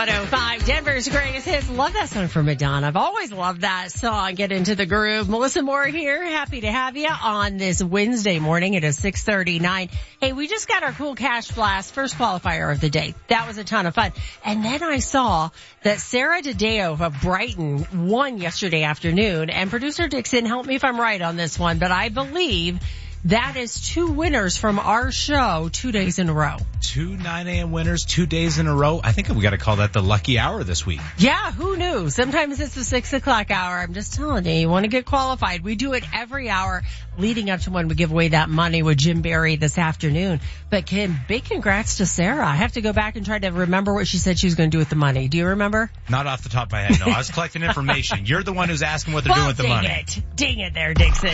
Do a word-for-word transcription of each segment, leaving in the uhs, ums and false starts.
one oh five, Denver's greatest hits. Love that song from Madonna. I've always loved that song. Get into the groove. Melissa Moore here. Happy to have you on this Wednesday morning. It is six thirty-nine. Hey, we just got our cool cash blast, first qualifier of the day. That was a ton of fun. And then I saw that Sarah DeDeo of Brighton won yesterday afternoon. And producer Dixon, help me if I'm right on this one, but I believe that is two winners from our show two days in a row. Two nine a.m. winners, two days in a row. I think we got to call that the lucky hour this week. Yeah, who knew? Sometimes it's the six o'clock hour. I'm just telling you, you want to get qualified. We do it every hour leading up to when we give away that money with Jim Barry this afternoon. But Kim, big congrats to Sarah. I have to go back and try to remember what she said she was going to do with the money. Do you remember? Not off the top of my head, no. I was collecting information. You're the one who's asking what they're well, doing with the money. Dang it. Dang it there, Dixon.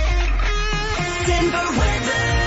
Denver weather.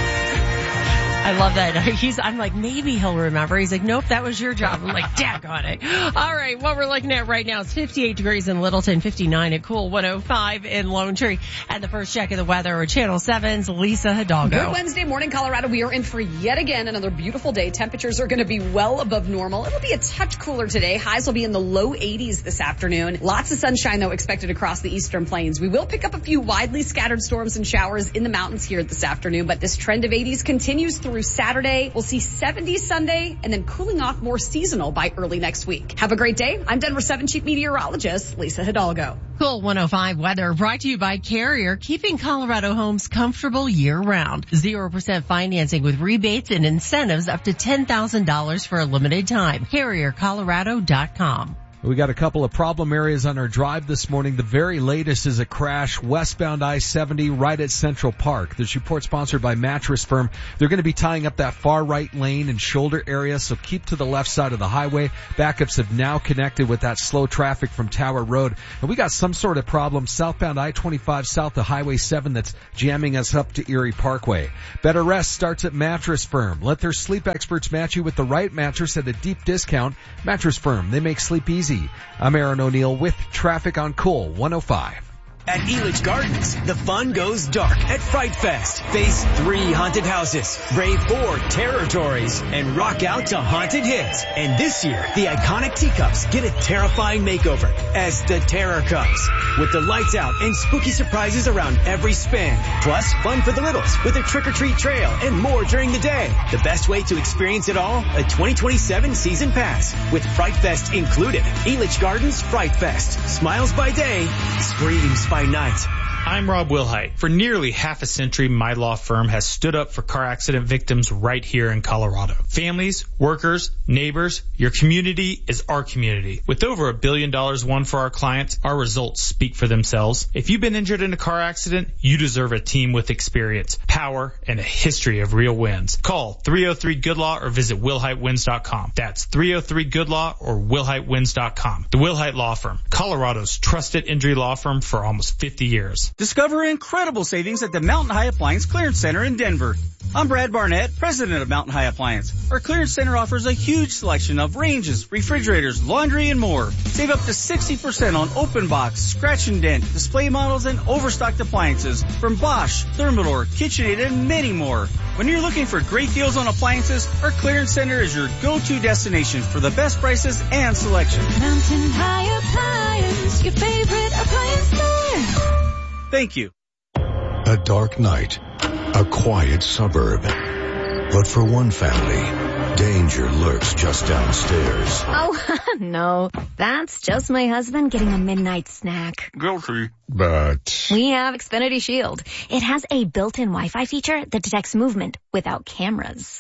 I love that. He's, I'm like, maybe he'll remember. He's like, nope, that was your job. I'm like, daggone it. All right, what we're looking at right now is fifty-eight degrees in Littleton, fifty-nine at Cool, one oh five in Lone Tree. And the first check of the weather with Channel seven's Lisa Hidalgo. Good Wednesday morning, Colorado. We are in for yet again another beautiful day. Temperatures are going to be well above normal. It'll be a touch cooler today. Highs will be in the low eighties this afternoon. Lots of sunshine, though, expected across the eastern plains. We will pick up a few widely scattered storms and showers in the mountains here this afternoon, but this trend of eighties continues through Saturday. We'll see seventies Sunday and then cooling off more seasonal by early next week. Have a great day. I'm Denver seven Chief Meteorologist Lisa Hidalgo. Cool one oh five weather brought to you by Carrier, keeping Colorado homes comfortable year round. zero percent financing with rebates and incentives up to ten thousand dollars for a limited time. Carrier Colorado dot com. We got a couple of problem areas on our drive this morning. The very latest is a crash westbound I seventy right at Central Park. This report sponsored by Mattress Firm. They're going to be tying up that far right lane and shoulder area, so keep to the left side of the highway. Backups have now connected with that slow traffic from Tower Road. And we got some sort of problem southbound I twenty-five south of Highway seven that's jamming us up to Erie Parkway. Better rest starts at Mattress Firm. Let their sleep experts match you with the right mattress at a deep discount. Mattress Firm, they make sleep easy. I'm Aaron O'Neill with traffic on Cool one oh five. At Elitch Gardens, the fun goes dark at Fright Fest. Face three haunted houses, brave four territories, and rock out to haunted hits. And this year, the iconic teacups get a terrifying makeover as the Terror Cups. With the lights out and spooky surprises around every spin. Plus, fun for the littles with a trick-or-treat trail and more during the day. The best way to experience it all, a twenty twenty-seven season pass with Fright Fest included. Elitch Gardens Fright Fest. Smiles by day, screams by night. I'm Rob Wilhite. For nearly half a century, my law firm has stood up for car accident victims right here in Colorado. Families, workers, neighbors, your community is our community. With over a billion dollars won for our clients, our results speak for themselves. If you've been injured in a car accident, you deserve a team with experience, power, and a history of real wins. Call three oh three good law or visit wilhite wins dot com. That's three oh three good law or wilhite wins dot com. The Wilhite Law Firm, Colorado's trusted injury law firm for almost fifty years. Discover incredible savings at the Mountain High Appliance Clearance Center in Denver. I'm Brad Barnett, president of Mountain High Appliance. Our clearance center offers a huge selection of ranges, refrigerators, laundry, and more. Save up to sixty percent on open box, scratch and dent, display models, and overstocked appliances from Bosch, Thermador, KitchenAid, and many more. When you're looking for great deals on appliances, our clearance center is your go-to destination for the best prices and selection. Mountain High Appliance, your favorite appliance store. Thank you. A dark night, a quiet suburb. But for one family, danger lurks just downstairs. Oh, no. That's just my husband getting a midnight snack. Guilty. But we have Xfinity Shield. It has a built-in Wi-Fi feature that detects movement without cameras.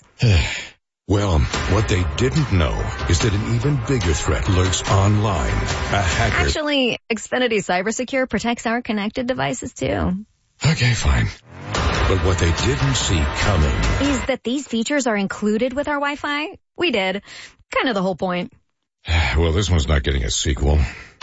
Well, what they didn't know is that an even bigger threat lurks online. A hacker. Actually, Xfinity CyberSecure protects our connected devices too. Okay, fine. But what they didn't see coming is that these features are included with our Wi-Fi. We did. Kind of the whole point. Well, this one's not getting a sequel.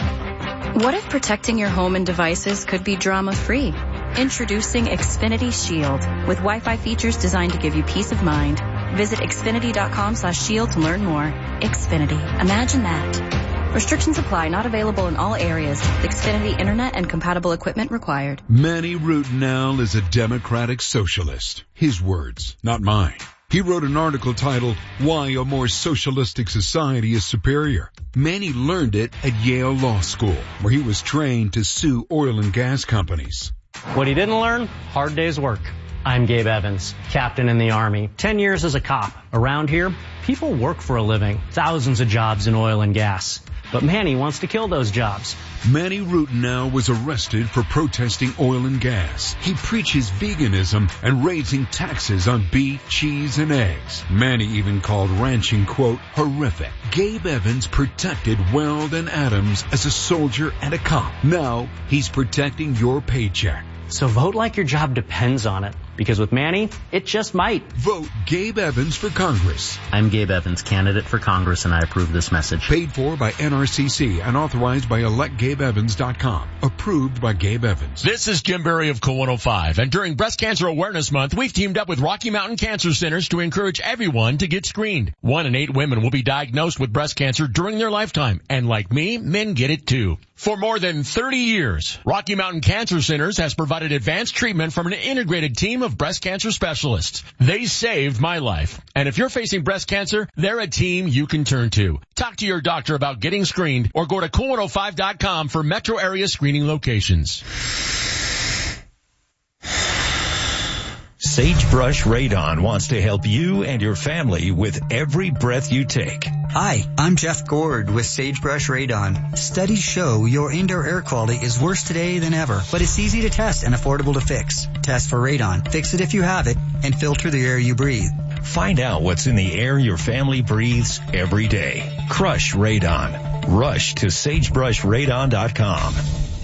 What if protecting your home and devices could be drama-free? Introducing Xfinity Shield with Wi-Fi features designed to give you peace of mind. Visit Xfinity.com slash shield to learn more. Xfinity. Imagine that. Restrictions apply. Not available in all areas. Xfinity Internet and compatible equipment required. Manny Rutenell is a democratic socialist. His words, not mine. He wrote an article titled, Why a More Socialistic Society is Superior. Manny learned it at Yale Law School, where he was trained to sue oil and gas companies. What he didn't learn? Hard day's work. I'm Gabe Evans, captain in the Army. Ten years as a cop. Around here, people work for a living. Thousands of jobs in oil and gas. But Manny wants to kill those jobs. Manny Routenau was arrested for protesting oil and gas. He preaches veganism and raising taxes on beef, cheese, and eggs. Manny even called ranching, quote, horrific. Gabe Evans protected Weld and Adams as a soldier and a cop. Now he's protecting your paycheck. So vote like your job depends on it. Because with Manny, it just might. Vote Gabe Evans for Congress. I'm Gabe Evans, candidate for Congress, and I approve this message. Paid for by N R C C and authorized by elect gabe evans dot com. Approved by Gabe Evans. This is Jim Berry of Cool one oh five, and during Breast Cancer Awareness Month, we've teamed up with Rocky Mountain Cancer Centers to encourage everyone to get screened. One in eight women will be diagnosed with breast cancer during their lifetime, and like me, men get it too. For more than thirty years, Rocky Mountain Cancer Centers has provided advanced treatment from an integrated team of breast cancer specialists. They saved my life. And if you're facing breast cancer, they're a team you can turn to. Talk to your doctor about getting screened or go to cool one oh five dot com for metro area screening locations. Sagebrush Radon wants to help you and your family with every breath you take. Hi, I'm Jeff Gord with Sagebrush Radon. Studies show your indoor air quality is worse today than ever, but it's easy to test and affordable to fix. Test for radon, fix it if you have it, and filter the air you breathe. Find out what's in the air your family breathes every day. Crush Radon. Rush to sagebrush radon dot com.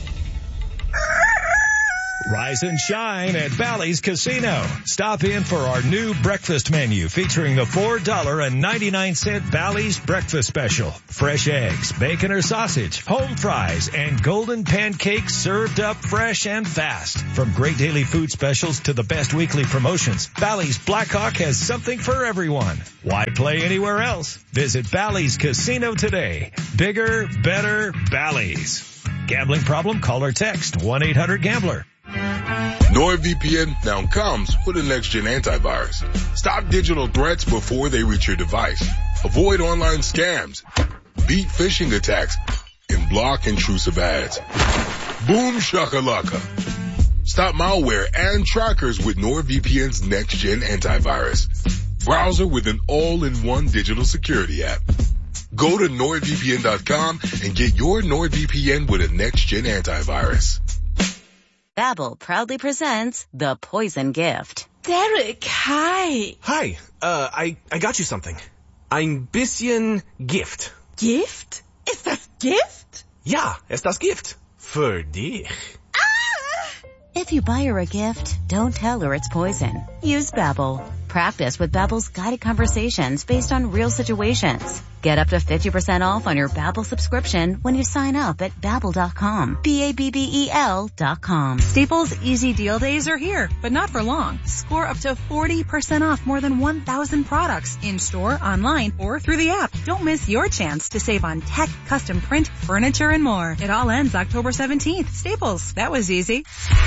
Rise and shine at Bally's Casino. Stop in for our new breakfast menu featuring the four dollars and ninety-nine cents Bally's Breakfast Special. Fresh eggs, bacon or sausage, home fries, and golden pancakes served up fresh and fast. From great daily food specials to the best weekly promotions, Bally's Blackhawk has something for everyone. Why play anywhere else? Visit Bally's Casino today. Bigger, better Bally's. Gambling problem? Call or text one eight hundred gambler. NordVPN now comes with a next-gen antivirus. Stop digital threats before they reach your device. Avoid online scams. Beat phishing attacks. And block intrusive ads. Boom shakalaka. Stop malware and trackers with NordVPN's next-gen antivirus. Browser with an all-in-one digital security app. Go to nord V P N dot com and get your NordVPN with a next-gen antivirus. Babbel proudly presents The Poison Gift. Derek, hi. Hi, uh, I, I got you something. Ein bisschen Gift. Gift? Ist das Gift? Ja, ist das Gift. Für dich. If you buy her a gift, don't tell her it's poison. Use Babbel. Practice with Babbel's guided conversations based on real situations. Get up to fifty percent off on your Babbel subscription when you sign up at babbel dot com. B A B B E L dot com. Staples Easy Deal Days are here, but not for long. Score up to forty percent off more than one thousand products in-store, online, or through the app. Don't miss your chance to save on tech, custom print, furniture, and more. It all ends October seventeenth. Staples. That was easy.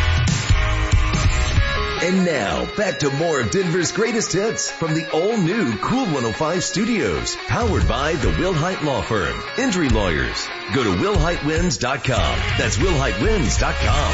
And now, back to more of Denver's greatest hits from the all-new Cool one oh five studios. Powered by the Wilhite Law Firm. Injury lawyers. Go to wilhite wins dot com. That's wilhite wins dot com.